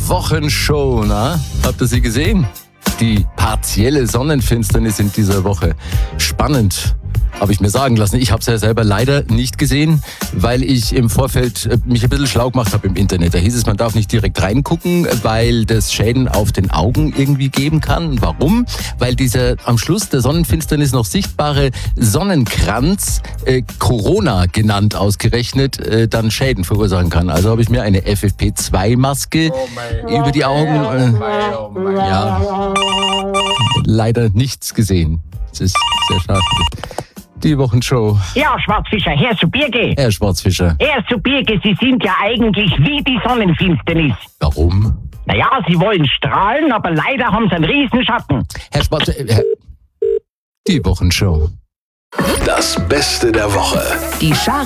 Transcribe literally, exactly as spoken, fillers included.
Wochenshow, na? Habt ihr sie gesehen? Die partielle Sonnenfinsternis in dieser Woche. Spannend, habe ich mir sagen lassen. Ich habe es ja selber leider nicht gesehen, weil ich im Vorfeld mich ein bisschen schlau gemacht habe im Internet. Da hieß es, man darf nicht direkt reingucken, weil das Schäden auf den Augen irgendwie geben kann. Warum? Weil dieser am Schluss der Sonnenfinsternis noch sichtbare Sonnenkranz, äh, Corona genannt ausgerechnet, äh, dann Schäden verursachen kann. Also habe ich mir eine F F P zwei Maske oh über die Augen, äh, oh mein, oh mein. ja, leider nichts gesehen. Das ist sehr schade. Die Wochenshow. Ja, Schwarzfischer, Herr zu Birge. Herr Schwarzfischer. Herr zu Birge, Sie sind ja eigentlich wie die Sonnenfinsternis. Warum? Naja, Sie wollen strahlen, aber leider haben Sie einen Riesenschatten. Herr Schwarz... Herr die Wochenshow. Das Beste der Woche. Die Schar